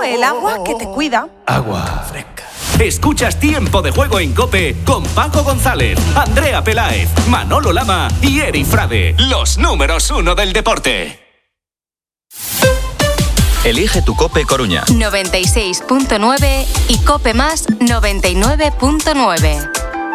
el agua que te cuida. Agua fresca. Escuchas Tiempo de Juego en COPE con Paco González, Andrea Peláez, Manolo Lama y Eri Frade, los números 1 del deporte. Elige tu COPE Coruña 96.9 y COPE Más 99.9.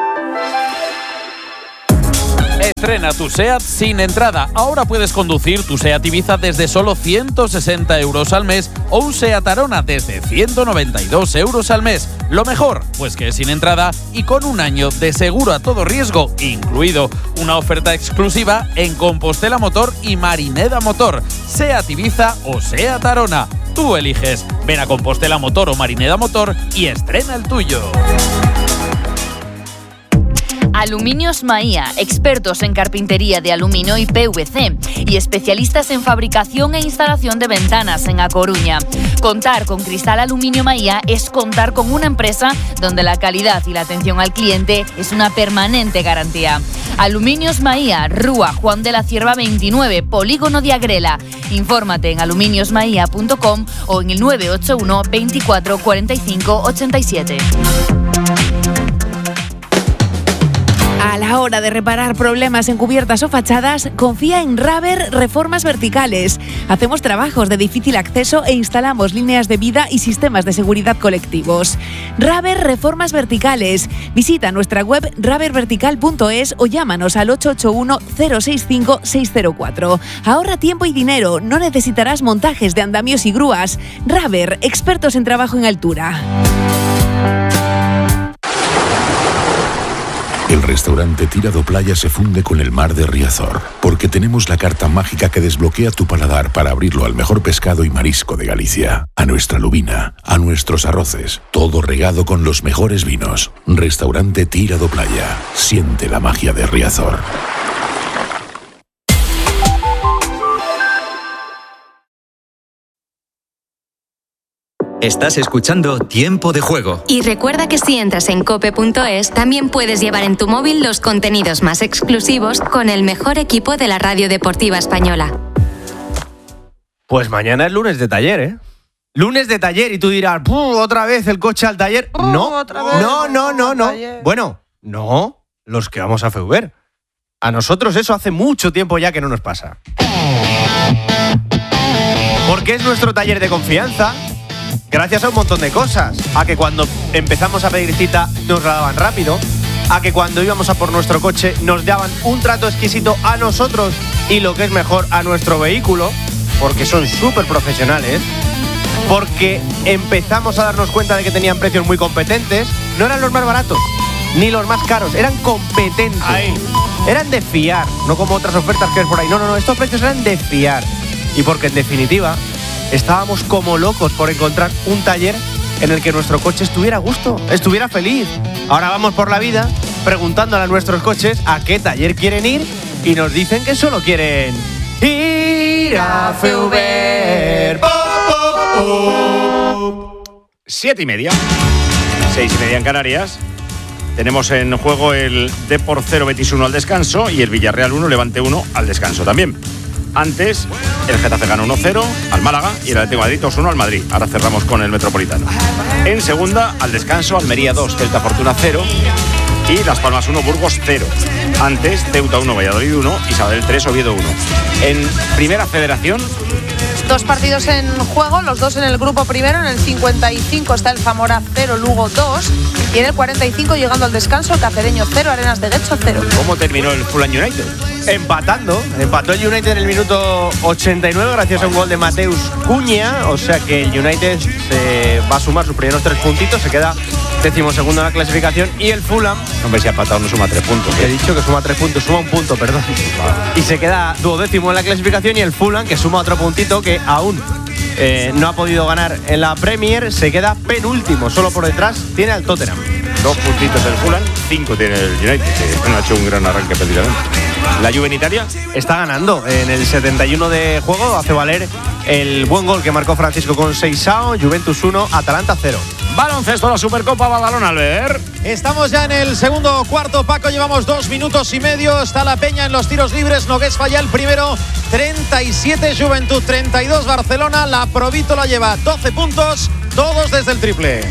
Estrena tu SEAT sin entrada. Ahora puedes conducir tu SEAT Ibiza desde solo 160 euros al mes o un SEAT Arona desde 192 euros al mes. Lo mejor, pues que es sin entrada y con un año de seguro a todo riesgo incluido. Una oferta exclusiva en Compostela Motor y Marineda Motor. SEAT Ibiza o SEAT Arona. Tú eliges. Ven a Compostela Motor o Marineda Motor y estrena el tuyo. Aluminios Maía, expertos en carpintería de aluminio y PVC y especialistas en fabricación e instalación de ventanas en A Coruña. Contar con Cristal Aluminio Maía es contar con una empresa donde la calidad y la atención al cliente es una permanente garantía. Aluminios Maía, Rúa Juan de la Cierva 29, Polígono de Agrela. Infórmate en aluminiosmaia.com o en el 981 24 45 87. A la hora de reparar problemas en cubiertas o fachadas, confía en Raber Reformas Verticales. Hacemos trabajos de difícil acceso e instalamos líneas de vida y sistemas de seguridad colectivos. Raber Reformas Verticales. Visita nuestra web rabervertical.es o llámanos al 881-065-604. Ahorra tiempo y dinero. No necesitarás montajes de andamios y grúas. Raber, expertos en trabajo en altura. El restaurante Tirado Playa se funde con el mar de Riazor, porque tenemos la carta mágica que desbloquea tu paladar para abrirlo al mejor pescado y marisco de Galicia, a nuestra lubina, a nuestros arroces, todo regado con los mejores vinos. Restaurante Tirado Playa, siente la magia de Riazor. Estás escuchando Tiempo de Juego. Y recuerda que si entras en cope.es, también puedes llevar en tu móvil los contenidos más exclusivos con el mejor equipo de la radio deportiva española. Pues mañana es lunes de taller, ¿eh? Lunes de taller y tú dirás, ¿otra vez el coche al taller? No, no. Bueno, no, los que vamos a FEUBER. A nosotros eso hace mucho tiempo ya que no nos pasa. Porque es nuestro taller de confianza. Gracias a un montón de cosas. A que cuando empezamos a pedir cita nos la daban rápido. A que cuando íbamos a por nuestro coche nos daban un trato exquisito a nosotros y lo que es mejor a nuestro vehículo. Porque son súper profesionales. Porque empezamos a darnos cuenta de que tenían precios muy competentes. No eran los más baratos ni los más caros. Eran competentes. Ahí. Eran de fiar. No como otras ofertas que ves por ahí. No. Estos precios eran de fiar. Y porque en definitiva estábamos como locos por encontrar un taller en el que nuestro coche estuviera a gusto, estuviera feliz. Ahora vamos por la vida preguntándole a nuestros coches a qué taller quieren ir y nos dicen que solo quieren ir a FEUBER. 7:30, 6:30 en Canarias. Tenemos en juego el Depor 0 Betis 1 al descanso y el Villarreal 1 Levante 1 al descanso también. Antes, el Getafe ganó 1-0 al Málaga y el Atlético de Madrid 2-1 al Madrid. Ahora cerramos con el Metropolitano. En segunda, al descanso, Almería 2, Celta Fortuna 0 y Las Palmas 1, Burgos 0. Antes, Ceuta 1, Valladolid 1 y Sabadell 3, Oviedo 1. En Primera Federación, Dos partidos en juego, los dos en el grupo primero. En el 55 está el Zamora 0, Lugo 2. Y en el 45, llegando al descanso, el Cacereño 0, Arenas de Guecho 0. ¿Cómo terminó el Fulham United? Empató el United en el minuto 89 gracias a un gol de Mateus Cunha. O sea que el United se va a sumar sus primeros 3 puntitos. Se queda 12º en la clasificación. Y el Fulham, hombre, si ha empatado no suma 3 puntos. He dicho que suma 3 puntos, suma un punto, perdón. Y se queda 12º en la clasificación. Y el Fulham, que suma otro puntito, que aún no ha podido ganar en la Premier, se queda penúltimo. Solo por detrás tiene al Tottenham. 2 puntitos el Fulham, 5 tiene el United, que no ha hecho un gran arranque precisamente. La Juve en Italia está ganando. En el 71 de juego hace valer el buen gol que marcó Francisco Conceição. Juventus 1, Atalanta 0. Baloncesto, la Supercopa Badalona, Albert. Estamos ya en el segundo cuarto, Paco, llevamos 2 minutos y medio. Está la Peña en los tiros libres. Nogués falla el primero, 37 Juventud, 32 Barcelona. La Provítola lleva 12 puntos, todos desde el triple.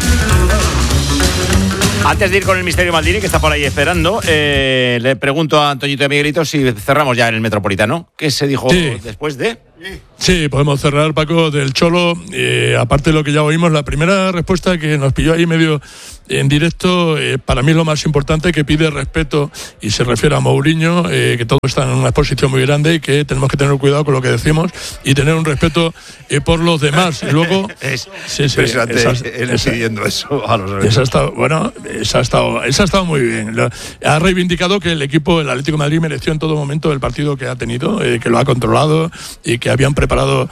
Antes de ir con el Misterio Maldini, que está por ahí esperando, le pregunto a Antoñito y a Miguelito si cerramos ya en el Metropolitano. ¿Qué se dijo después de...? Sí, podemos cerrar, Paco, del Cholo. Aparte de lo que ya oímos, la primera respuesta que nos pilló ahí medio en directo, para mí es lo más importante, que pide respeto y se refiere a Mourinho, que todo está en una exposición muy grande y que tenemos que tener cuidado con lo que decimos y tener un respeto por los demás. Y luego... sí, impresionante él pidiendo eso a los esa ha estado muy bien. Ha reivindicado que el equipo, el Atlético de Madrid, mereció en todo momento el partido que ha tenido, que lo ha controlado y que habían preparado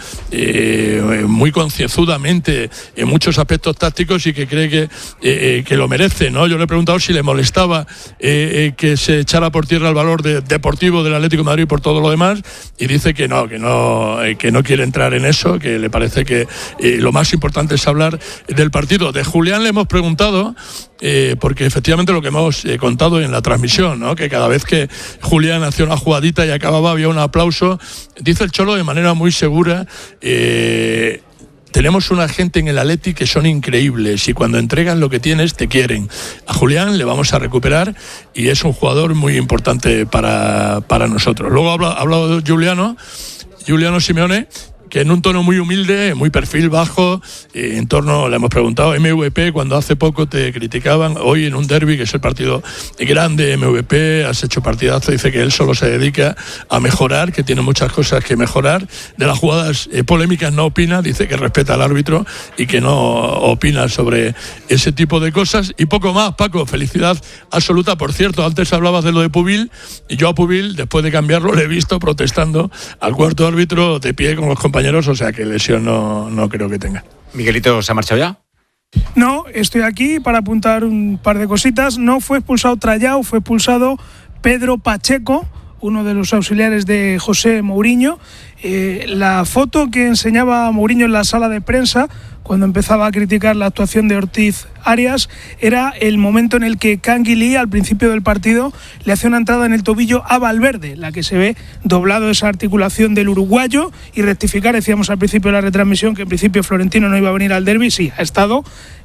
muy concienzudamente en muchos aspectos tácticos y que cree que lo merece, ¿no? Yo le he preguntado si le molestaba que se echara por tierra el valor deportivo del Atlético de Madrid por todo lo demás, y dice que no quiere entrar en eso, que le parece que lo más importante es hablar del partido. De Julián le hemos preguntado, porque efectivamente lo que hemos contado en la transmisión, ¿no? Que cada vez que Julián hacía una jugadita y acababa había un aplauso. Dice el Cholo de manera muy segura, tenemos una gente en el Atleti que son increíbles y cuando entregan lo que tienes te quieren. A Julián le vamos a recuperar y es un jugador muy importante para nosotros. Luego ha hablado Giuliano Simeone, que en un tono muy humilde, muy perfil bajo, en torno, le hemos preguntado, MVP, cuando hace poco te criticaban, hoy en un derbi, que es el partido grande, MVP, has hecho partidazo, dice que él solo se dedica a mejorar, que tiene muchas cosas que mejorar, de las jugadas polémicas no opina, dice que respeta al árbitro y que no opina sobre ese tipo de cosas, y poco más. Paco, felicidad absoluta. Por cierto, antes hablabas de lo de Pubil, y yo a Pubil, después de cambiarlo, le he visto protestando al cuarto árbitro de pie con los compañeros, o sea que lesión no creo que tenga. ¿Miguelito se ha marchado ya? No, estoy aquí para apuntar un par de cositas. No fue expulsado Trayao, fue expulsado Pedro Pacheco, uno de los auxiliares de José Mourinho. La foto que enseñaba Mourinho en la sala de prensa cuando empezaba a criticar la actuación de Ortiz Arias era el momento en el que Canguilí, al principio del partido, le hace una entrada en el tobillo a Valverde, la que se ve doblado esa articulación del uruguayo, y rectificar, decíamos al principio de la retransmisión que en principio Florentino no iba a venir al derbi. Sí, ha estado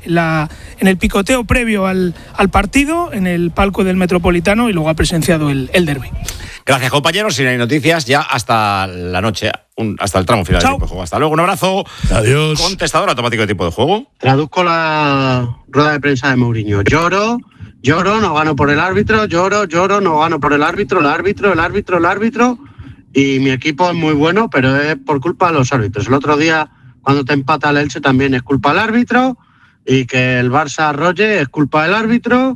en el picoteo previo al partido, en el palco del Metropolitano, y luego ha presenciado el derbi. Gracias, compañeros. Si no hay noticias, ya hasta la noche, hasta el tramo final del tiempo de juego. Hasta luego, un abrazo. Adiós. Contestador automático de tiempo de juego. Traduzco la rueda de prensa de Mourinho. Lloro, no gano por el árbitro, lloro, no gano por el árbitro, el árbitro, y mi equipo es muy bueno, pero es por culpa de los árbitros. El otro día, cuando te empata el Elche, también es culpa del árbitro, y que el Barça arrolle es culpa del árbitro,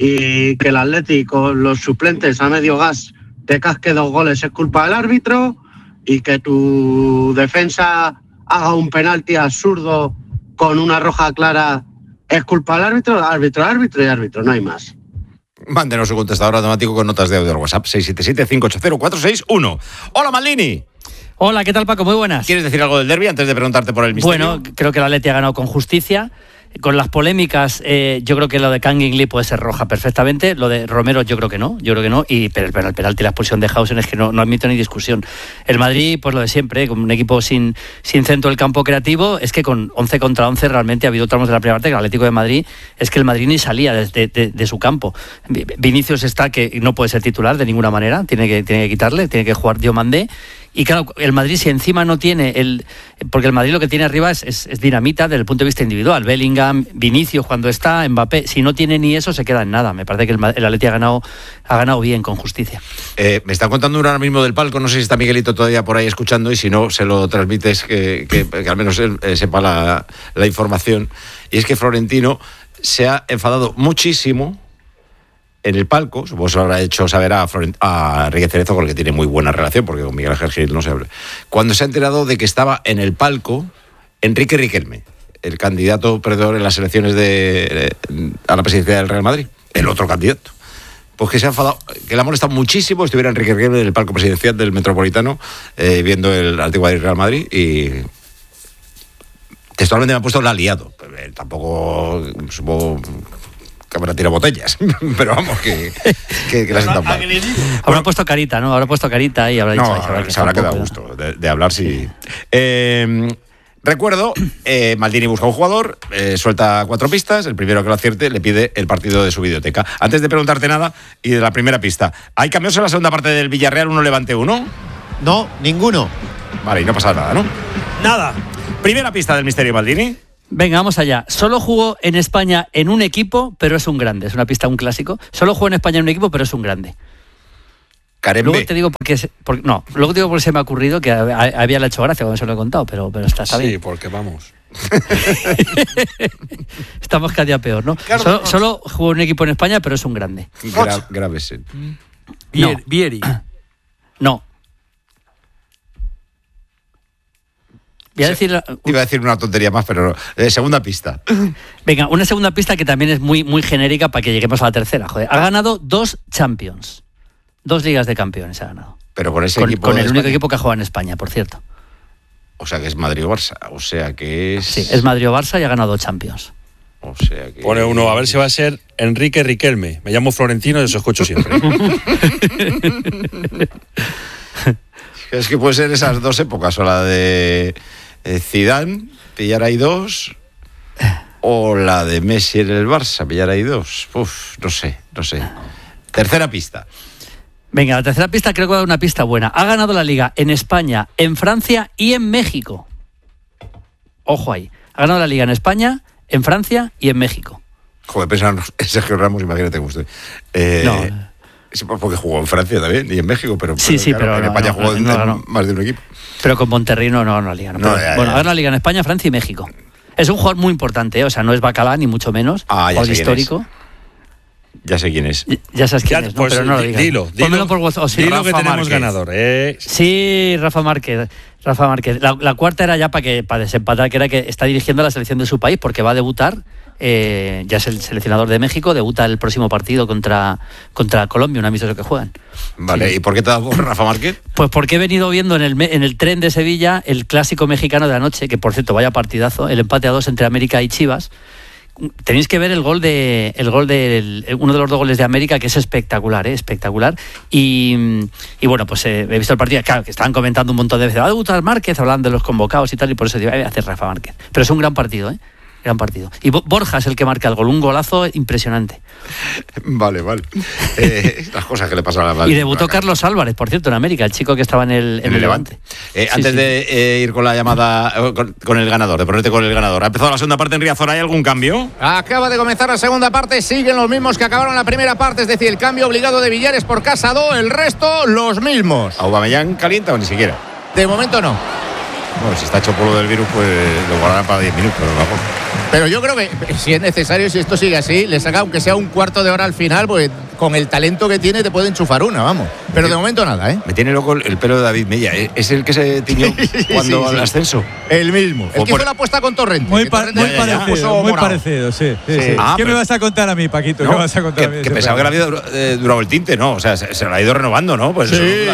y que el Atlético con los suplentes a medio gas te casque 2 goles es culpa del árbitro, y que tu defensa haga un penalti absurdo con una roja clara es culpa del árbitro, árbitro, no hay más. Mándenos su contestador automático con notas de audio al WhatsApp 677-580-461. Hola, Maldini. Hola, ¿qué tal, Paco? Muy buenas. ¿Quieres decir algo del derbi antes de preguntarte por el misterio? Bueno, creo que el Atleti ha ganado con justicia. Con las polémicas, yo creo que lo de Canguilí puede ser roja perfectamente. Lo de Romero yo creo que no. Pero el penalti y la expulsión de Hausen es que no admito ni discusión. El Madrid, pues lo de siempre, con un equipo sin centro del campo creativo, es que con 11 contra 11 realmente ha habido tramos de la primera parte que el Atlético de Madrid, es que el Madrid ni salía de su campo. Vinicius está que no puede ser titular de ninguna manera, tiene que quitarle, tiene que jugar Diomandé. Y claro, el Madrid, si encima no tiene porque el Madrid lo que tiene arriba es dinamita desde el punto de vista individual. Bellingham, Vinicius cuando está, Mbappé, si no tiene ni eso se queda en nada. Me parece que el Atleti ha ganado bien, con justicia. Me están contando ahora mismo del palco, no sé si está Miguelito todavía por ahí escuchando, y si no, se lo transmites, que al menos él sepa la información. Y es que Florentino se ha enfadado muchísimo en el palco, supongo que se lo habrá hecho saber a Enrique Cerezo, con el que tiene muy buena relación, porque con Miguel Ángel Gil no se habla. Cuando se ha enterado de que estaba en el palco Enrique Riquelme, el candidato perdedor en las elecciones a la presidencia del Real Madrid, el otro candidato. Pues que se ha enfadado, que le ha molestado muchísimo estuviera Enrique Riquelme en el palco presidencial del Metropolitano, viendo el Atlético de Real Madrid, y textualmente me ha puesto la ha liado. tampoco supongo que habrá tirado botellas, pero vamos, que la sientan mal. Habrá puesto carita, ¿no? Habrá puesto carita y habrá dicho... No, se habrá quedado a gusto de hablar, sí. Recuerdo, Maldini busca un jugador, suelta 4 pistas, el primero que lo acierte le pide el partido de su videoteca. Antes de preguntarte nada y de la primera pista, ¿hay cambios en la segunda parte del Villarreal 1 Levante 1? No, ninguno. Vale, y no pasa nada, ¿no? Nada. Primera pista del misterio Maldini. Venga, vamos allá. Solo jugó en España en un equipo, pero es un grande. Es una pista, un clásico. Solo jugó en España en un equipo, pero es un grande. Carembe. Luego te digo porque se me ha ocurrido que había hecho gracia cuando se lo he contado, pero está bien. Sí, porque vamos. Estamos cada día peor, ¿no? Solo jugó en un equipo en España, pero es un grande. Gravesen. Vieri. No. Iba a decir una tontería más, pero no. Segunda pista. Venga, una segunda pista que también es muy, muy genérica para que lleguemos a la tercera. Joder, ha ganado 2 Champions. 2 ligas de campeones ha ganado. Pero con ese equipo. Con el único equipo que ha jugado en España, por cierto. O sea que es Madrid o Barça. O sea que es. Sí, es Madrid o Barça y ha ganado 2 Champions. O sea que. Pone uno, a ver si va a ser Enrique Riquelme. Me llamo Florentino y os escucho siempre. Es que puede ser esas 2 épocas, o la de Zidane, pillar ahí 2, o la de Messi en el Barça, pillar ahí 2. Uf, no sé. Tercera pista. Venga, la tercera pista creo que va a dar una pista buena. Ha ganado la Liga en España, en Francia y en México. Ojo ahí. Ha ganado la Liga en España, en Francia y en México. Joder, pensaba en Sergio Ramos, imagínate usted. No. Sí, porque jugó en Francia también y en México, pero en España jugó en más de un equipo. Pero con Monterrey no la Liga. No, ha ganado la Liga en España, Francia y México. Es un jugador muy importante, o sea, no es Bacalá ni mucho menos. Jugador histórico. Ya sé quién es. Ya sabes quién es, ¿no? Pues pero no lo digas. Dilo. Pónmelo por WhatsApp. Sí, dilo que tenemos Márquez. ganador. Sí, Rafa Márquez. La cuarta era ya para desempatar, que era que está dirigiendo a la selección de su país porque va a debutar. Ya es el seleccionador de México, debuta el próximo partido contra Colombia, un amistoso que juegan. Vale, ¿y por qué te has dado por Rafa Márquez? Pues porque he venido viendo en el tren de Sevilla el clásico mexicano de la noche, que por cierto, vaya partidazo, el empate a 2 entre América y Chivas. Tenéis que ver uno de los 2 goles de América, que es espectacular, espectacular. Y bueno, pues he visto el partido, claro, que estaban comentando un montón de veces, va a debutar Márquez, hablando de los convocados y tal, y por eso digo, voy a hacer Rafa Márquez. Pero es un gran partido, gran partido. Y Borja es el que marca el gol, un golazo impresionante. Vale. Las cosas que le pasan a la Y debutó Carlos Álvarez, por cierto, en América, el chico que estaba en el Levante. Antes de ir con la llamada, con el ganador, de ponerte con el ganador, ¿ha empezado la segunda parte en Riazor? ¿Hay algún cambio? Acaba de comenzar la segunda parte, siguen los mismos que acabaron la primera parte, es decir, el cambio obligado de Villares por Casado, el resto los mismos. ¿Aubameyang calienta o ni siquiera? De momento no. Bueno, si está hecho polvo del virus, pues lo guardarán para 10 minutos, a lo mejor. Pero yo creo que si es necesario, si esto sigue así, le saca aunque sea un cuarto de hora al final, pues con el talento que tiene te puede enchufar una, vamos. Pero de momento nada, ¿eh? Me tiene loco el pelo de David Mella. ¿Es el que se tiñó cuando al ascenso? El mismo. El que hizo la apuesta con Torrente. Muy parecido, sí. ¿Qué me vas a contar a mí, Paquito? No, ¿Qué vas a contar a mí? Que pensaba que le había durado el tinte, ¿no? O sea, se lo ha ido renovando, ¿no? Pues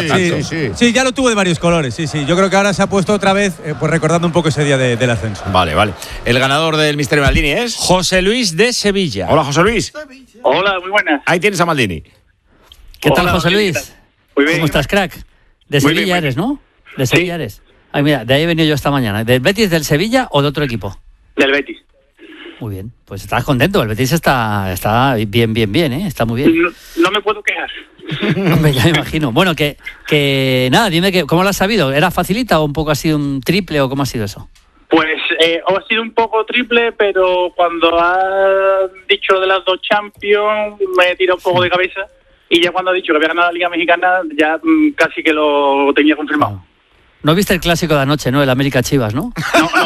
sí, ya lo tuvo de varios colores, sí. Yo creo que ahora se ha puesto otra vez, pues recordando un poco ese día del ascenso. Vale. El ganador del Misterio Maldini es José Luis de Sevilla. Hola, José Luis. Hola, muy buenas. Ahí tienes a Maldini. ¿Qué tal, José Luis? Muy bien. ¿Cómo estás, crack? De Muy Sevilla bien. eres, ¿no? De Sevilla eres. Ay, mira, de ahí he venido yo esta mañana. ¿Del Betis, del Sevilla o de otro equipo? Del Betis. Muy bien. Pues estás contento. El Betis está bien, ¿eh? Está muy bien. No me puedo quejar. Hombre, ya me imagino. Bueno, que nada, dime ¿cómo lo has sabido? ¿Era facilita o un poco ha sido un triple o cómo ha sido eso? Pues ha sido un poco triple, pero cuando has dicho de las 2 Champions me he tirado un poco de cabeza y ya cuando ha dicho que había ganado la Liga Mexicana ya casi que lo tenía confirmado. ¿No viste el clásico de anoche, no? El América Chivas, ¿no?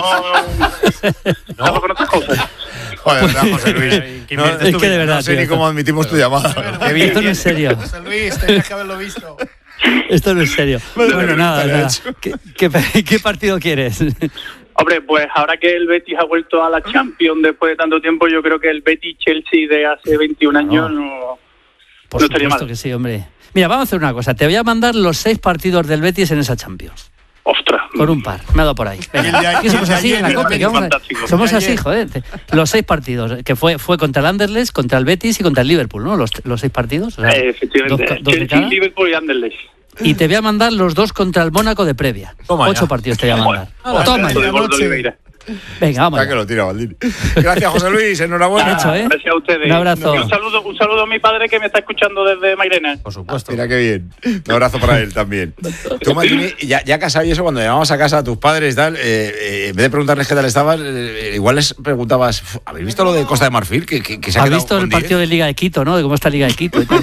No con otras cosas. Joder, José Luis. Es que de verdad, no sé ni cómo admitimos tu llamada. Esto no es serio. José Luis, tenías que haberlo visto. Esto no es serio. Bueno, nada. ¿Qué partido quieres? Hombre, pues ahora que el Betis ha vuelto a la Champions después de tanto tiempo, yo creo que el Betis-Chelsea de hace 21 años no estaría mal. Que sí, hombre. Mira, vamos a hacer una cosa. Te voy a mandar los 6 partidos del Betis en esa Champions. Ostras, Con un par, me ha dado por ahí. Venga, ¿qué somos así en la Copa? Somos así, joder. Los 6 partidos, que fue contra el Anderlecht, contra el Betis y contra el Liverpool, ¿no? Los 6 partidos. O sea, efectivamente. Chelsea, Liverpool y Anderlecht. Y te voy a mandar los 2 contra el Mónaco de previa. 8 partidos te voy a mandar. Toma. Venga, vamos. Ya que lo tira Baldini. Gracias, José Luis. Enhorabuena. Gracias a ustedes. Un abrazo. Y un saludo a mi padre que me está escuchando desde Mairena. Por supuesto. Mira qué bien. Un abrazo para él también. Tú, Baldini, ya casado y eso, cuando llamabas a casa a tus padres y tal, en vez de preguntarles qué tal estabas, igual les preguntabas, ¿habéis visto lo de Costa de Marfil? Que se ha ¿Has visto el partido de Liga de Quito, no? De cómo está Liga de Quito y tal.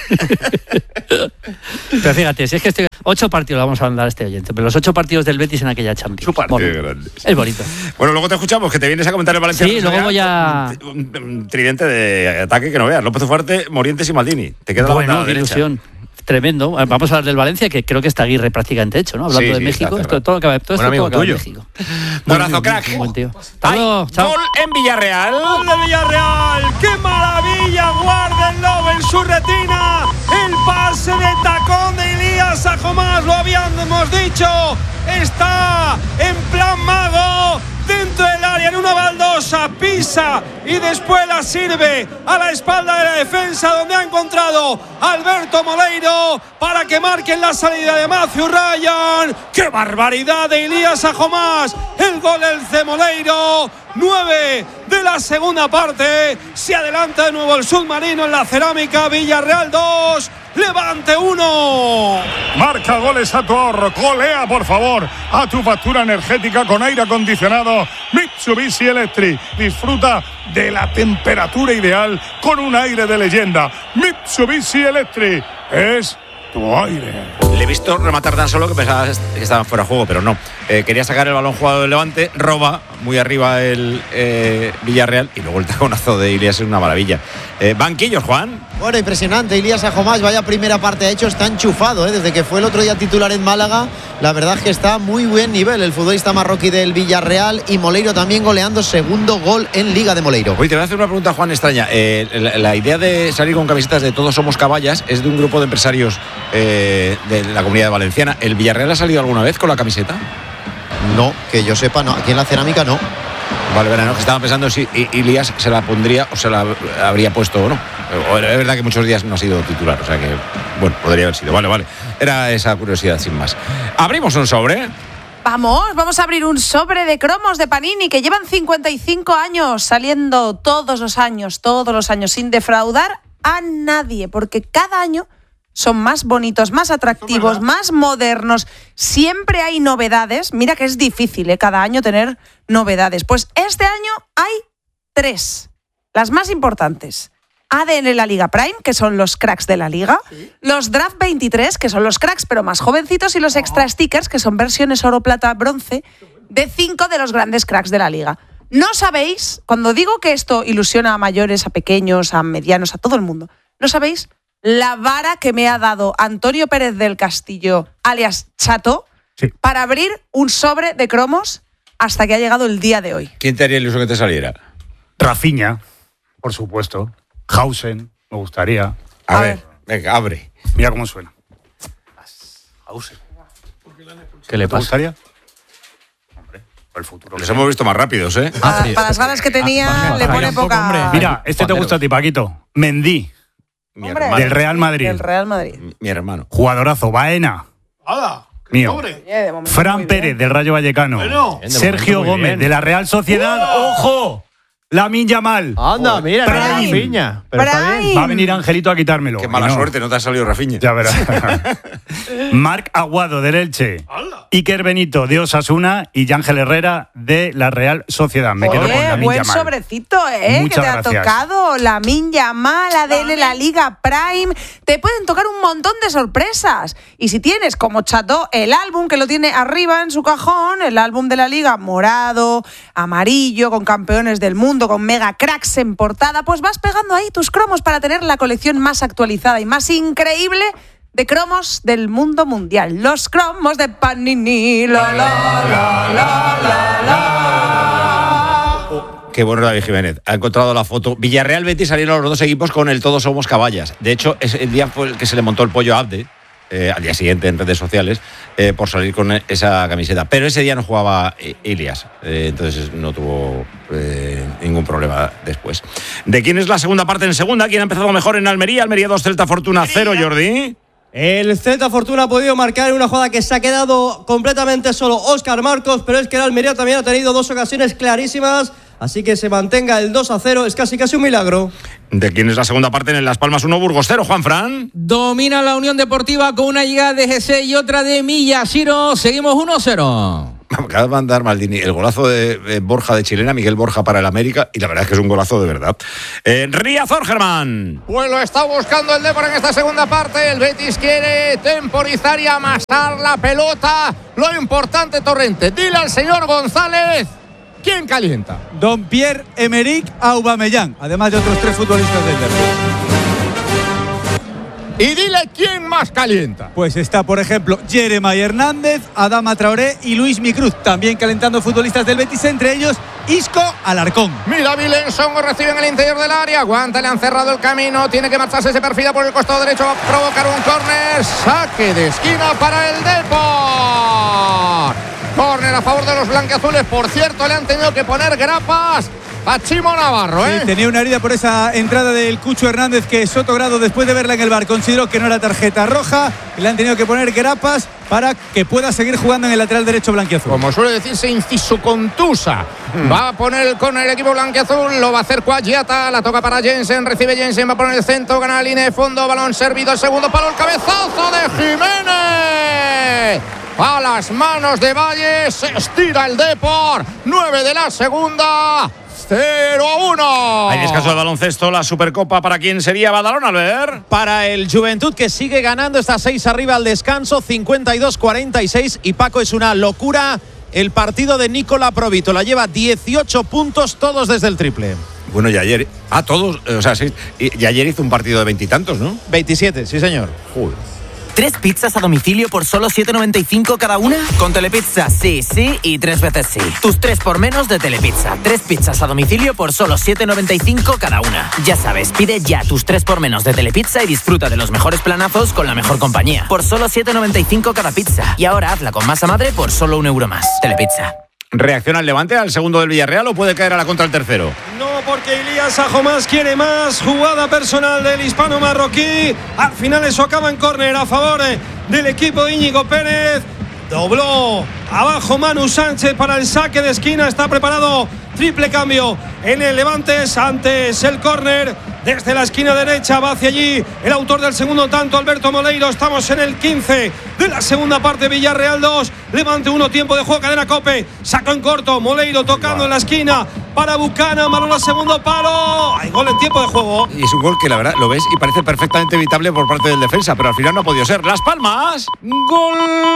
Pero fíjate, si es que 8 partidos vamos a mandar a este oyente, pero los 8 partidos del Betis en aquella Champions. Es bonito. Bueno, luego te escuchamos, que te vienes a comentar el Valencia. Sí, luego voy a... Un tridente de ataque que no veas. López Ufarte, Morientes y Maldini. Te queda la qué ilusión. Tremendo. Vamos a hablar del Valencia, que creo que está Aguirre prácticamente hecho, ¿no? Hablando de México. Todo acaba en México. Un abrazo, crack. Buen tío. Hasta luego. Chao. Gol en Villarreal. ¡Gol de Villarreal! ¡Qué maravilla! Guárdenlo en su retina. El pase de tacón de Elías Sajomás, lo habíamos dicho. Está en plan mago. Dentro del área, en una baldosa, pisa y después la sirve a la espalda de la defensa, donde ha encontrado a Alberto Moleiro para que marquen la salida de Matthew Ryan. ¡Qué barbaridad de Elías Sajomás! El gol de Moleiro. 9 de la segunda parte. Se adelanta de nuevo el submarino en la cerámica. Villarreal 2. Levante 1. Marca goles a tu ahorro. Colea, por favor, a tu factura energética con aire acondicionado Mitsubishi Electric. Disfruta de la temperatura ideal con un aire de leyenda. Mitsubishi Electric es tu aire. Le he visto rematar tan solo que pensaba que estaba fuera de juego, pero no. Quería sacar el balón jugado del Levante, roba muy arriba el Villarreal y luego el taconazo de Ilias es una maravilla. Banquillos, Juan. Bueno, impresionante. Elías Sajomás, vaya primera parte ha hecho, está enchufado, desde que fue el otro día titular en Málaga. La verdad es que está a muy buen nivel el futbolista marroquí del Villarreal, y Moleiro también goleando, segundo gol en Liga de Moleiro. Oye, te voy a hacer una pregunta, Juan, extraña. La idea de salir con camisetas de Todos Somos Caballas es de un grupo de empresarios de la Comunidad Valenciana. ¿El Villarreal ha salido alguna vez con la camiseta? No, que yo sepa, no. Aquí en la cerámica no. Vale, verano, que estaba pensando si Ilias se la pondría o se la habría puesto o no. Es verdad que muchos días no ha sido titular, o sea que, bueno, podría haber sido. Vale. Era esa curiosidad, sin más. Abrimos un sobre. Vamos a abrir un sobre de cromos de Panini que llevan 55 años saliendo todos los años, sin defraudar a nadie, porque cada año son más bonitos, más atractivos, más modernos. Siempre hay novedades. Mira que es difícil, cada año tener novedades. Pues este año hay 3, las más importantes. ADN la Liga Prime, que son los cracks de la Liga. ¿Sí? Los Draft 23, que son los cracks pero más jovencitos. Y los Extra Stickers, que son versiones oro, plata, bronce, de 5 de los grandes cracks de la Liga. No sabéis, cuando digo que esto ilusiona a mayores, a pequeños, a medianos, a todo el mundo, no sabéis la vara que me ha dado Antonio Pérez del Castillo, alias Chato, para abrir un sobre de cromos hasta que ha llegado el día de hoy. ¿Quién te haría ilusión que te saliera? Rafinha, por supuesto. Hausen, me gustaría. A ver, venga, abre. Mira cómo suena. Hausen. ¿Qué le pasa? ¿Te gustaría? Hombre, por el futuro. Les hemos visto más rápidos, ¿eh? Para las ganas que tenía, le pone poca... Mira, este te gusta a ti, Paquito. Mendy. Del Real Madrid. Del Real Madrid. Mi hermano. Jugadorazo, Baena. ¡Hala! Mío. Fran Pérez, del Rayo Vallecano. Bueno. Sergio Gómez, de la Real Sociedad. ¡Ojo! Lamine Yamal. Anda, mira, Rafinha. Pero está bien. Va a venir Angelito a quitármelo. Qué mala suerte, no te ha salido Rafinha. Ya verás. Marc Aguado, del Elche. Iker Benito, de Osasuna. Y Ángel Herrera, de la Real Sociedad. Me quedo con Lamine Yamal. Buen sobrecito, Muchas que te gracias. Ha tocado. Lamine Yamal, ADN la Liga Prime. Te pueden tocar un montón de sorpresas. Y si tienes, como Chato, el álbum que lo tiene arriba en su cajón, el álbum de la Liga, morado, amarillo, con campeones del mundo, con mega cracks en portada, pues vas pegando ahí tus cromos para tener la colección más actualizada y más increíble de cromos del mundo mundial. Los cromos de Panini. Qué bueno David Jiménez. Ha encontrado la foto. Villarreal Betis salieron los dos equipos con el Todos Somos Caballas. De hecho, es el día fue el que se le montó el pollo a Abde. al día siguiente en redes sociales, por salir con esa camiseta. Pero ese día no jugaba Ilias, entonces no tuvo ningún problema después. ¿De quién es la segunda parte en segunda? ¿Quién ha empezado mejor en Almería? Almería 2, Celta Fortuna 0, Jordi. El Celta Fortuna ha podido marcar en una jugada que se ha quedado completamente solo Óscar Marcos, pero es que el Almería también ha tenido 2 ocasiones clarísimas, así que se mantenga el 2-0, es casi un milagro. ¿De quién es la segunda parte en Las Palmas 1, Burgos 0, Juanfran? Domina la Unión Deportiva con una llegada de GC y otra de Miyashiro, seguimos 1-0. Acaba de mandar Maldini el golazo de Borja de Chilena, Miguel Borja para el América, y la verdad es que es un golazo de verdad. Riazor, Germán. Pues lo está buscando el Depor en esta segunda parte. El Betis quiere temporizar y amasar la pelota. Lo importante, Torrente, dile al señor González, ¿quién calienta? Don Pierre-Emerick Aubameyang, además de otros 3 futbolistas del Depor. Y dile quién más calienta. Pues está, por ejemplo, Jeremy Hernández, Adama Traoré y Luis Micruz, también calentando futbolistas del Betis, entre ellos Isco Alarcón. Mira, Vilenson recibe en el interior del área, aguanta, le han cerrado el camino, tiene que marcharse, se perfila por el costado derecho, va a provocar un córner, saque de esquina para el Depor. Córner a favor de los blanquiazules, por cierto, le han tenido que poner grapas a Chimo Navarro, Sí, tenía una herida por esa entrada del Cucho Hernández que Sotogrado, después de verla en el bar, consideró que no era tarjeta roja y le han tenido que poner grapas para que pueda seguir jugando en el lateral derecho blanquiazul. Como suele decirse, inciso contusa. Va a poner el córner el equipo blanquiazul, lo va a hacer Cuagiata, la toca para Jensen, recibe Jensen, va a poner el centro, gana la línea de fondo, balón servido, el segundo palo, el cabezazo de Jiménez. A las manos de Valle, se estira el Depor, 9 de la segunda. 0-1. Hay descanso de baloncesto, la Supercopa. ¿Para quién sería Badalona, Albert? Para el Juventud, que sigue ganando, está 6 arriba al descanso, 52-46. Y Paco, es una locura el partido de Nicola Provítola. Lleva 18 puntos, todos desde el triple. Bueno, y ayer... todos, o sea, sí. Y ayer hizo un partido de 20 y tantos, ¿no? 27, sí señor. Joder. 3 pizzas a domicilio por solo 7,95 cada una. Con Telepizza, sí, sí y 3 veces sí. Tus 3 por menos de Telepizza. 3 pizzas a domicilio por solo 7,95 cada una. Ya sabes, pide ya tus 3 por menos de Telepizza y disfruta de los mejores planazos con la mejor compañía. Por solo 7,95 cada pizza. Y ahora hazla con masa madre por solo €1 más. Telepizza. ¿Reacciona el Levante al segundo del Villarreal o puede caer a la contra el tercero? No, porque Elías Sajomás quiere más. Jugada personal del hispano marroquí. Al final eso acaba en córner a favor del equipo de Íñigo Pérez. Dobló abajo Manu Sánchez para el saque de esquina. Está preparado. Triple cambio en el Levante. Antes el córner desde la esquina derecha. Va hacia allí el autor del segundo tanto, Alberto Moleiro. Estamos en el 15 de la segunda parte. Villarreal 2, Levante 1. Tiempo de juego, cadena Cope. Sacó en corto. Moleiro tocando en la esquina para Bucana. Balón al segundo palo. Hay gol en tiempo de juego. Y es un gol que la verdad lo ves y parece perfectamente evitable por parte del defensa, pero al final no ha podido ser. Las Palmas. Gol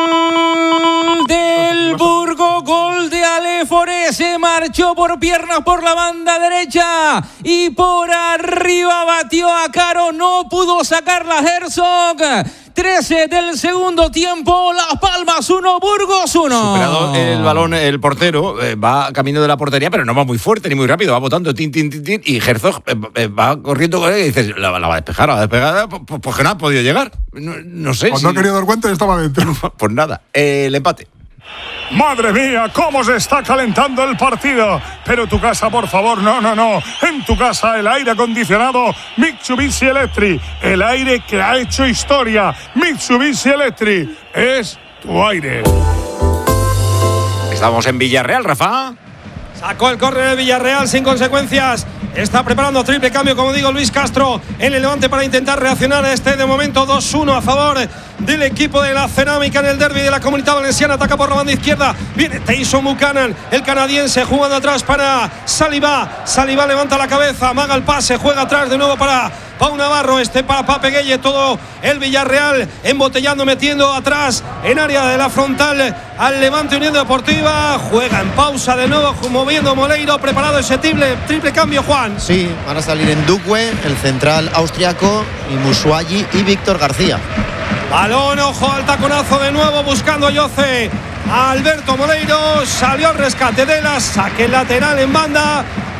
del Burgo, gol de Ale Foré. Se marchó por piernas por la banda derecha y por arriba batió a Caro. No pudo sacarla Herzog. 13 del segundo tiempo. Las Palmas 1, Burgos 1. Superado el balón, el portero va camino de la portería, pero no va muy fuerte ni muy rápido. Va botando tin, tin, tin, tin, y Herzog va corriendo con él y dices, la va a despejar, pues que no ha podido llegar. No sé. Cuando ha querido dar cuenta, estaba dentro. Pues nada, el empate. Madre mía, cómo se está calentando el partido. Pero tu casa, por favor, no. En tu casa, el aire acondicionado Mitsubishi Electric. El aire que ha hecho historia. Mitsubishi Electric es tu aire. Estamos en Villarreal, Rafa. Sacó el córner de Villarreal sin consecuencias. Está preparando triple cambio, como digo, Luis Castro en el Levante para intentar reaccionar a este de momento 2-1 a favor del equipo de la Cerámica en el derbi de la Comunidad Valenciana. Ataca por la banda izquierda. Viene Tyson Buchanan, el canadiense, jugando atrás para Saliba. Saliba levanta la cabeza, amaga el pase, juega atrás de nuevo para Pau Navarro, para Pape Gueye. Todo el Villarreal embotellando, metiendo atrás en área de la frontal al Levante Unión Deportiva. Juega en pausa de nuevo, moviendo Moleiro, preparado ese triple cambio, Juan. Sí, van a salir en Duque, el central austriaco, y Musuagi y Víctor García. Balón, ojo al taconazo de nuevo, buscando a Yoce. Alberto Moleiro salió al rescate de la saque lateral en banda.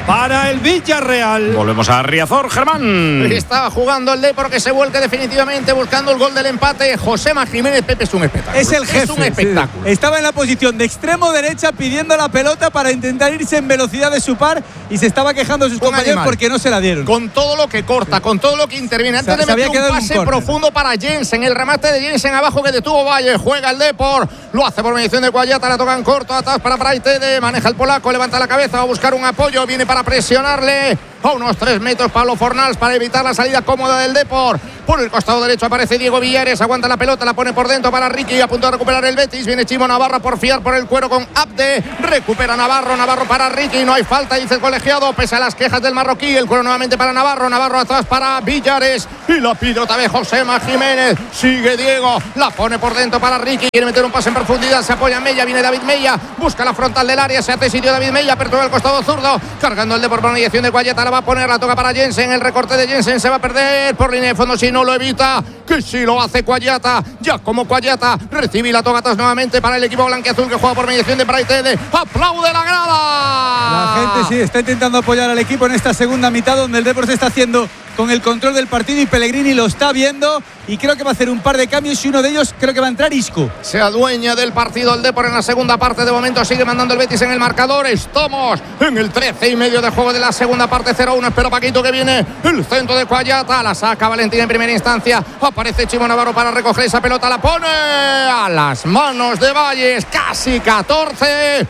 para el Villarreal. Volvemos a Riazor, Germán. Estaba jugando el Depor, que se vuelque definitivamente buscando el gol del empate. Josema Jiménez, Pepe, es un espectáculo. Es el jefe. Es un espectáculo. Sí. Estaba en la posición de extremo derecha pidiendo la pelota para intentar irse en velocidad de su par y se estaba quejando de sus compañeros porque no se la dieron. Con todo lo que corta, con todo lo que interviene. Antes de meter un pase profundo para Jensen, el remate de Jensen abajo que detuvo Valle. Juega el Depor, lo hace por mediación de Guayata, la tocan corto, atrás para Praitede, maneja el polaco, levanta la cabeza, va a buscar un apoyo, viene para presionarle a unos 3 metros Pablo Fornals para evitar la salida cómoda del Depor. Por el costado derecho aparece Diego Villares, aguanta la pelota, la pone por dentro para Ricky, a punto de recuperar el Betis. Viene Chimo Navarro por fiar por el cuero con Abde, recupera Navarro para Ricky, no hay falta, dice el colegiado, pese a las quejas del marroquí. El cuero nuevamente para Navarro atrás para Villares y la pide otra vez Josema Jiménez. Sigue Diego, la pone por dentro para Ricky, quiere meter un pase en profundidad, se apoya Mella, viene David Mella, busca la frontal del área, se hace sitio David Mella, apertura el costado zurdo, cargando el Depor por mediación de Guayata, la va a poner, la toca para Jensen, el recorte de Jensen se va a perder por línea de fondo si no lo evita, que si lo hace Guayata, ya como Guayata recibe y la toca atrás nuevamente para el equipo blanquiazul que juega por mediación de Praitede. Aplaude la grada. La gente sí está intentando apoyar al equipo en esta segunda mitad donde el Depor se está haciendo con el control del partido y Pellegrini lo está viendo y creo que va a hacer un par de cambios y uno de ellos creo que va a entrar Isco. Se adueña del partido el Depor en la segunda parte, de momento sigue mandando el Betis en el marcador. Estamos en el 13,5 de juego de la segunda parte, 0-1, espero Paquito que viene el centro de Guayata, la saca Valentín en primera instancia, aparece Chimo Navarro para recoger esa pelota, la pone a las manos de Valles, casi 14.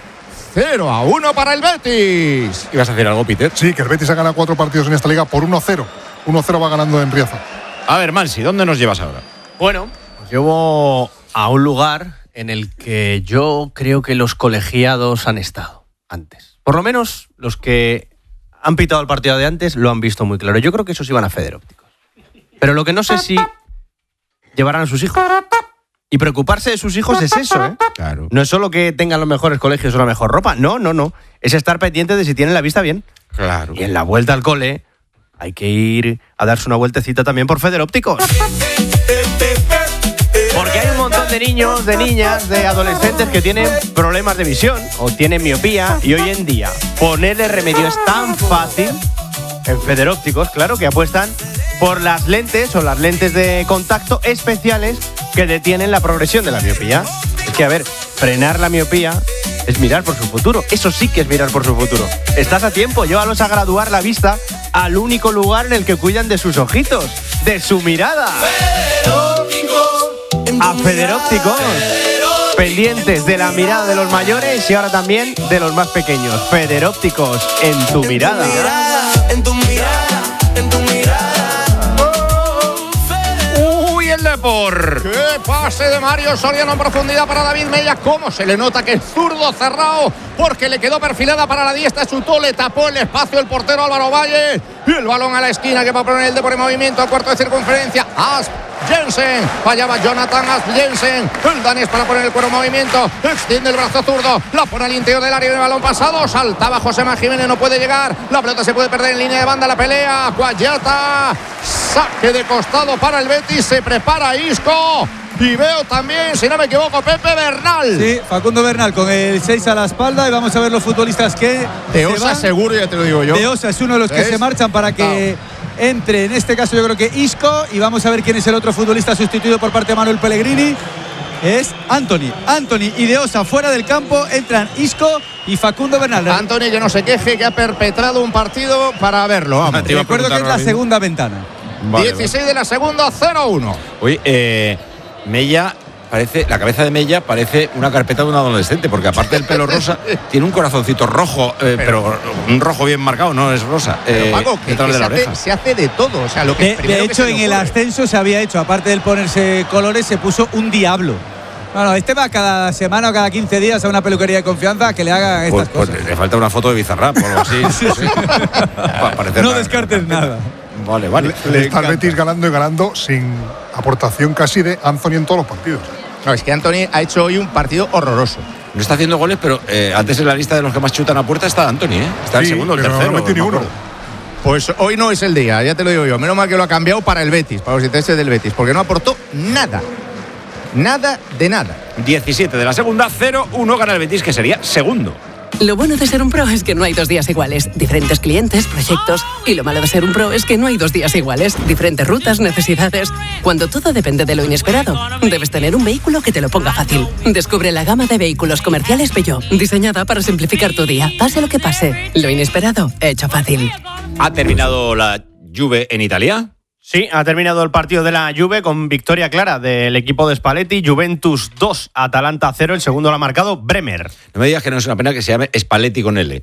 0-1 para el Betis. ¿Ibas a hacer algo, Peter? Sí, que el Betis ha ganado 4 partidos en esta liga por 1-0. 1-0 va ganando en Riazor. A ver, Mansi, ¿dónde nos llevas ahora? Bueno, os llevo a un lugar en el que yo creo que los colegiados han estado antes. Por lo menos los que han pitado el partido de antes lo han visto muy claro. Yo creo que esos iban a Federópticos. Pero lo que no sé si llevarán a sus hijos. Y preocuparse de sus hijos es eso, ¿eh? Claro. No es solo que tengan los mejores colegios o la mejor ropa. No. Es estar pendiente de si tienen la vista bien. Claro. Y en la vuelta al cole hay que ir a darse una vueltecita también por Federópticos. Porque hay un montón de niños, de niñas, de adolescentes que tienen problemas de visión o tienen miopía y hoy en día ponerle remedio es tan fácil. En Federópticos, claro, que apuestan por las lentes o las lentes de contacto especiales que detienen la progresión de la miopía. Es que, a ver, frenar la miopía es mirar por su futuro. Eso sí que es mirar por su futuro. Estás a tiempo, llévalos a graduar la vista al único lugar en el que cuidan de sus ojitos, de su mirada. A Federópticos. Pendientes de la mirada de los mayores y ahora también de los más pequeños. Federópticos, en tu mirada. En tu mirada, en tu mirada. Uy, el Depor. Qué pase de Mario Soriano en profundidad para David Mella. Cómo se le nota que es zurdo cerrado, porque le quedó perfilada para la diestra. Chutó, le tapó el espacio el portero Álvaro Valle. Y el balón a la esquina que va a poner el Depor en movimiento al cuarto de circunferencia. Asp Jensen, fallaba Jonathan Asp Jensen, el danés para poner el cuero en movimiento, extiende el brazo zurdo, la pone al interior del área, el balón pasado, saltaba Josema Jiménez, no puede llegar, la pelota se puede perder en línea de banda, la pelea, Guayata, saque de costado para el Betis, se prepara Isco. Y veo también, si no me equivoco, Pepe Bernal. Sí, Facundo Bernal con el 6 a la espalda. Y vamos a ver los futbolistas que De Osa seguro, ya te lo digo yo. De Osa es uno de los que se marchan para que entre, en este caso yo creo que Isco. Y vamos a ver quién es el otro futbolista sustituido por parte de Manuel Pellegrini. Es Anthony y De Osa fuera del campo. Entran Isco y Facundo Bernal. Anthony que no se queje, que ha perpetrado un partido para verlo. Vamos. Recuerdo que es la segunda ventana. Vale, 16 de la segunda, 0-1. Oye, Mella parece, la cabeza de Mella parece una carpeta de un adolescente, porque aparte del pelo rosa, tiene un corazoncito rojo, pero un rojo bien marcado, no es rosa. Paco, detrás de la oreja. Se hace de todo. O sea, lo que de hecho, en el ascenso se había hecho, aparte del ponerse colores, se puso un diablo. Bueno, este va cada semana o cada 15 días a una peluquería de confianza que le haga estas cosas. Pues le falta una foto de Bizarrap o algo así. No descartes nada. Vale. Le está el Betis ganando y ganando sin aportación casi de Anthony en todos los partidos. No, es que Anthony ha hecho hoy un partido horroroso. No está haciendo goles, pero antes en la lista de los que más chutan a puerta está Anthony, ¿eh? Está el segundo, el tercero. No metió ni uno. Pues hoy no es el día, ya te lo digo yo. Menos mal que lo ha cambiado para el Betis, para los intereses del Betis, porque no aportó nada. Nada de nada. 17 de la segunda, 0-1 gana el Betis, que sería segundo. Lo bueno de ser un pro es que no hay 2 días iguales. Diferentes clientes, proyectos. Y lo malo de ser un pro es que no hay 2 días iguales. Diferentes rutas, necesidades. Cuando todo depende de lo inesperado, debes tener un vehículo que te lo ponga fácil. Descubre la gama de vehículos comerciales Peugeot, diseñada para simplificar tu día. Pase lo que pase, lo inesperado, hecho fácil. ¿Ha terminado la Juve en Italia? Sí, ha terminado el partido de la Juve con victoria clara del equipo de Spalletti. Juventus 2, Atalanta 0. El segundo lo ha marcado Bremer. No me digas que no es una pena que se llame Spalletti con L.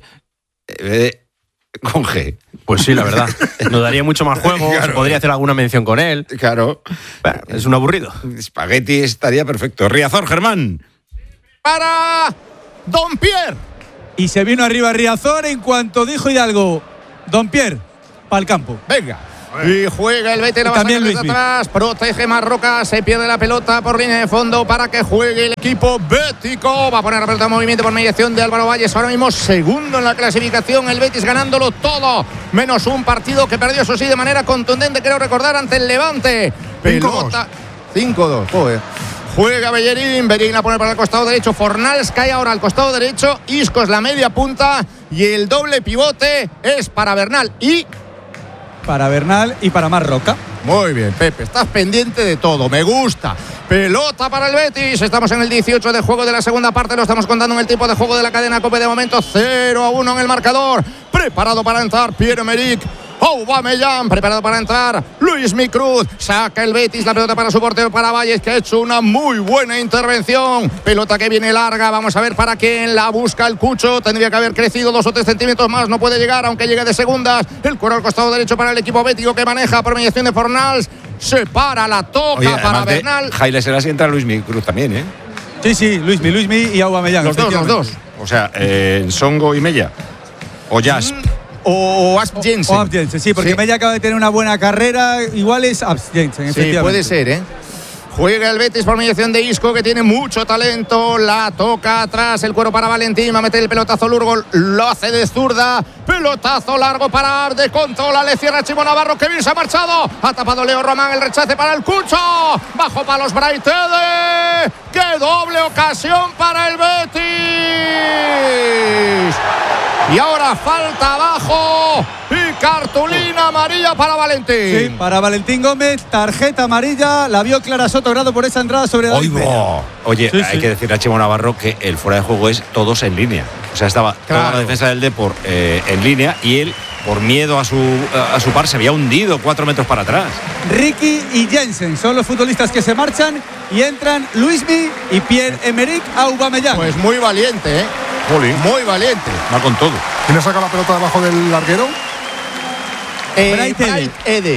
Con G. Pues sí, la verdad. Nos daría mucho más juego. Claro. Se podría hacer alguna mención con él. Claro. Bueno, es un aburrido. Spaghetti estaría perfecto. Riazor, Germán. Para Don Pierre. Y se vino arriba Riazor en cuanto dijo Hidalgo: Don Pierre, para el campo. Venga. Y juega el Betis, la va a sacar desde atrás, protege Marroca, se pierde la pelota por línea de fondo para que juegue el equipo bético. Va a poner la pelota en movimiento por mediación de Álvaro Valles, ahora mismo segundo en la clasificación, el Betis ganándolo todo, menos un partido que perdió, eso sí, de manera contundente, quiero recordar, ante el Levante. Pelota 5-2, joder. Juega Bellerín, Bellerín a poner para el costado derecho, Fornals cae ahora al costado derecho, Isco es la media punta y el doble pivote es para Bernal y... Para Bernal y para Marroca. Muy bien, Pepe, estás pendiente de todo, me gusta. Pelota para el Betis, estamos en el 18 de juego de la segunda parte, lo estamos contando en el tiempo de juego de la cadena COPE, de momento 0-1 en el marcador. Preparado para entrar Pierre-Emerick Aubameyang, preparado para entrar Luismi Cruz, saca el Betis la pelota para su portero, para Valles, que ha hecho una muy buena intervención, pelota que viene larga, vamos a ver para quién la busca el Cucho, tendría que haber crecido 2 o 3 centímetros más, no puede llegar, aunque llegue de segundas, el cuero al costado derecho para el equipo bético que maneja por mediación de Fornals, se para, la toca. Oye, para Bernal. Jaile Selassie entra Luismi Cruz también, ¿eh? Sí, Luismi y Aubameyang. Los dos. O sea, Songo y Mella. O Jasp. O Asp Jensen. O Asp Jensen, sí, porque Mella acaba de tener una buena carrera. Igual es Asp Jensen, efectivamente. Sí, puede ser, ¿eh? Juega el Betis por mediación de Isco, que tiene mucho talento. La toca atrás, el cuero para Valentín. Va a meter el pelotazo Lurgol. Lo hace de zurda. Pelotazo largo para Arde. Controla, le cierra Chimo Navarro. Que bien se ha marchado. Ha tapado Leo Román. El rechace para el Cucho. Bajo palos Braithede. ¡Qué doble ocasión para el Betis! Y ahora falta abajo y cartulina amarilla para Valentín. Sí, para Valentín Gómez, tarjeta amarilla, la vio Clara Sotogrado por esa entrada sobre David Peña. Oye, hay que decirle a Chimo Navarro que el fuera de juego es todos en línea. O sea, estaba toda la defensa del Depor en línea y él, por miedo a su par, se había hundido 4 metros para atrás. Ricky y Jensen son los futbolistas que se marchan y entran Luismi y Pierre-Emerick Aubameyang. Pues muy valiente, ¿eh? Jolín. Muy valiente. Va con todo. ¿Quién le saca la pelota debajo del larguero? Braithede.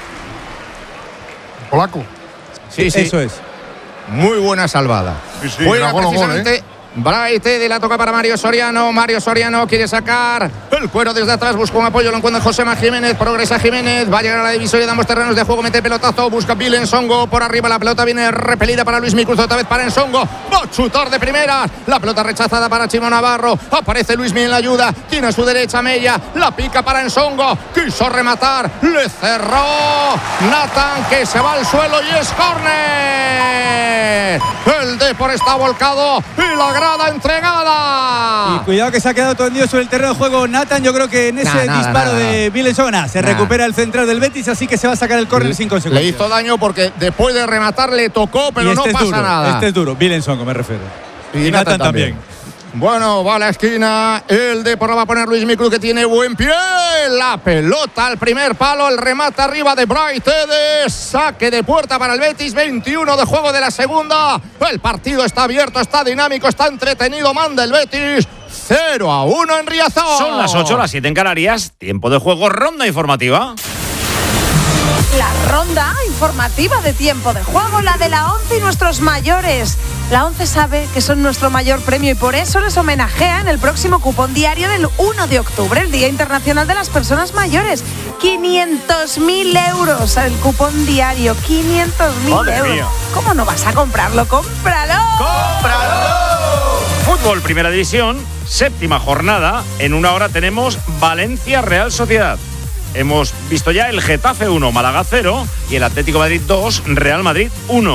Polaco. Sí. Eso es. Muy buena salvada. Sí, juega gol, precisamente Braithede, la toca para Mario Soriano. Mario Soriano quiere sacar el cuero desde atrás, busca un apoyo, lo encuentra Josema Jiménez, progresa Jiménez, va a llegar a la divisoria de ambos terrenos de juego, mete pelotazo, busca Bill Ensongo por arriba, la pelota viene repelida para Luis Cruz, otra vez para Ensongo, va a chutar de primeras, la pelota rechazada para Chimo Navarro, aparece Luismi en la ayuda, tiene a su derecha Mella, la pica para Ensongo, quiso rematar, le cerró Nathan, que se va al suelo y es córner. El Depor está volcado y la grada entregada. Y cuidado que se ha quedado tendido sobre el terreno de juego Nathan. Yo creo que en ese disparo de Vilensona se recupera el central del Betis, así que se va a sacar el córner sin consecuencias. Le hizo daño porque después de rematar le tocó, pero no pasa nada. Este es duro, Vilensona me refiero. Y Nathan también. Bueno, va a la esquina, el Depor va a poner Luis Cruz, que tiene buen pie, la pelota al primer palo, el remate arriba de Braithede, saque de puerta para el Betis, 21 de juego de la segunda, el partido está abierto, está dinámico, está entretenido, manda el Betis, 0-1 en Riazor. Son las 8, las 7 en Canarias, tiempo de juego, ronda informativa. La ronda informativa de tiempo de juego, la de la ONCE y nuestros mayores. La ONCE sabe que son nuestro mayor premio y por eso les homenajea en el próximo cupón diario del 1 de octubre, el Día Internacional de las Personas Mayores. 500.000 euros el cupón diario, 500.000 euros. Mía. ¿Cómo no vas a comprarlo? ¡Cómpralo! ¡Cómpralo! Fútbol, Primera División, séptima jornada. En una hora tenemos Valencia Real Sociedad. Hemos visto ya el Getafe 1, Málaga 0 y el Atlético Madrid 2, Real Madrid 1.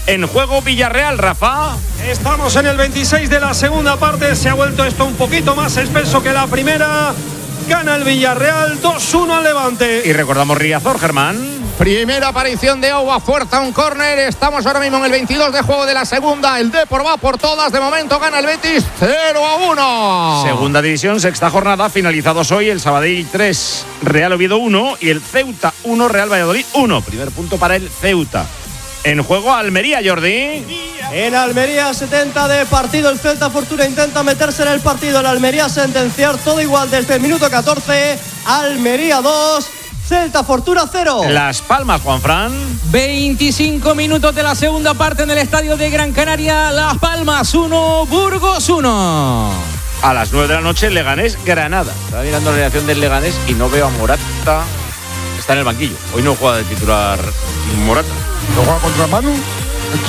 En juego Villarreal, Rafa. Estamos en el 26 de la segunda parte. Se ha vuelto esto un poquito más espeso que la primera. Gana el Villarreal 2-1 al Levante. Y recordamos Riazor, Germán. Primera aparición de Oua, fuerza un córner. Estamos ahora mismo en el 22 de juego de la segunda. El Depor va por todas. De momento gana el Betis 0-1. Segunda división, sexta jornada. Finalizados hoy el Sabadell 3, Real Oviedo 1 y el Ceuta 1, Real Valladolid 1. Primer punto para el Ceuta. En juego Almería, Jordi. En Almería, 70 de partido. El Celta Fortuna intenta meterse en el partido. El Almería sentenciar todo igual desde el minuto 14. Almería 2. Celta Fortuna 0. Las Palmas, Juanfran. 25 minutos de la segunda parte en el estadio de Gran Canaria. Las Palmas 1, Burgos 1. A las 9 de la noche, Leganés, Granada. Estaba mirando la alineación del Leganés y no veo a Morata. Está en el banquillo. Hoy no juega de titular Morata. ¿No juega contra Manu?